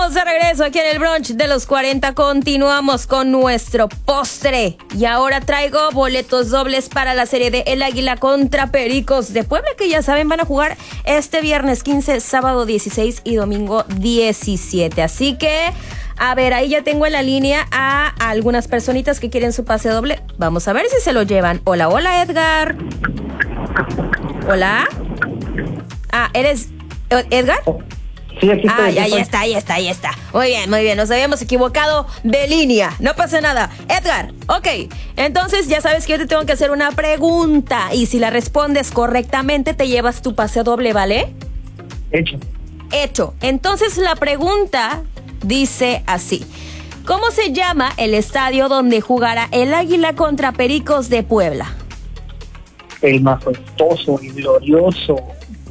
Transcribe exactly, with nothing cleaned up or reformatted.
Estamos de regreso aquí en el brunch de los cuarenta. Continuamos con nuestro postre. Y ahora traigo boletos dobles para la serie de El Águila contra Pericos de Puebla, que ya saben, van a jugar este viernes quince, sábado dieciséis y domingo diecisiete. Así que, a ver, ahí ya tengo en la línea a algunas personitas que quieren su pase doble. Vamos a ver si se lo llevan. Hola, hola, Edgar. Hola. Ah, ¿eres Edgar? Sí, aquí estoy. Ah, aquí ahí estoy. está, ahí está, ahí está. Muy bien, muy bien. Nos habíamos equivocado de línea. No pasa nada. Edgar, ok. Entonces ya sabes que yo te tengo que hacer una pregunta. Y si la respondes correctamente, te llevas tu pase doble, ¿vale? Hecho. Hecho. Entonces la pregunta dice así: ¿cómo se llama el estadio donde jugará el Águila contra Pericos de Puebla? El majestuoso y glorioso